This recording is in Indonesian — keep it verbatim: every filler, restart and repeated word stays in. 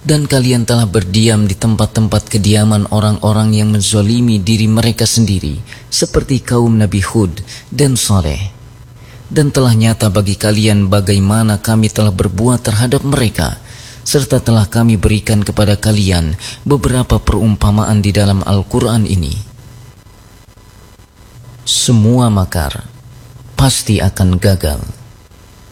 Dan kalian telah berdiam di tempat-tempat kediaman orang-orang yang menzalimi diri mereka sendiri, seperti kaum Nabi Hud dan Saleh. Dan telah nyata bagi kalian bagaimana kami telah berbuat terhadap mereka, serta telah kami berikan kepada kalian beberapa perumpamaan di dalam Al-Quran ini. Semua makar pasti akan gagal.